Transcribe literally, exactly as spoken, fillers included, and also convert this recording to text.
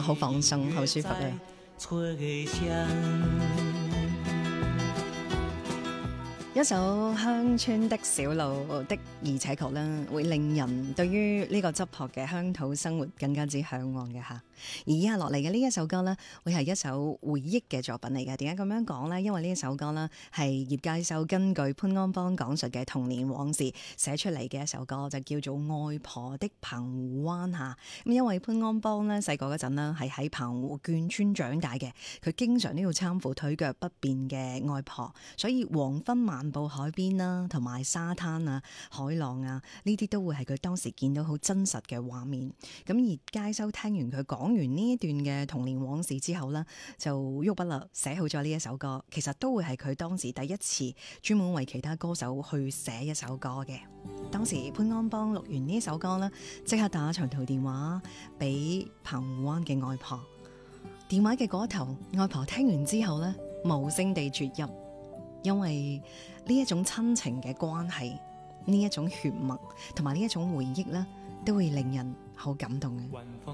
好放鬆，好舒服啊！一首鄉村的小路的而且確啦，會令人對於呢個質樸嘅鄉土生活更加之向往嘅吓。而以下落嚟嘅呢一首歌呢，會係一首回憶嘅作品嚟嘅。點解咁樣講呢？因為呢一首歌呢，係葉佳修根據潘安邦講述嘅童年往事寫出嚟嘅一首歌，就叫做《外婆的澎湖灣》吓。咁因為潘安邦呢，細個嗰陣呢，係喺澎湖眷村長大嘅，佢經常都要攙扶腿腳不便嘅外婆，所以黃昏漫步海邊啦，同埋沙灘啊、海浪啊，呢啲都會係佢當時見到好真實嘅畫面。咁而佳修聽完佢講完呢一段嘅童年往事之後呢，就喐筆啦，寫好咗呢一首歌。其實都會係佢當時第一次專門為其他歌手去寫一首歌嘅。當時潘安邦錄完呢首歌呢，即刻打長途電話俾澎湖灣嘅外婆。電話嘅嗰頭，外婆聽完之後呢，無聲地啜泣。因為呢一種親情嘅關係，呢一種血脈同埋呢一種回憶呢，都會令人好感動嘅。